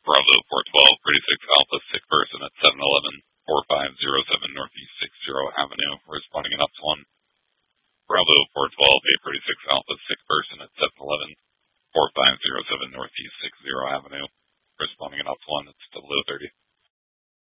Bravo 412, 36 Alpha, sick person at 711 4507 Northeast 60 Avenue, responding in ops 1. Bravo 412, 836 Alpha, sick person at 711 4507 Northeast 60 Avenue, responding in ops 1. It's 0030.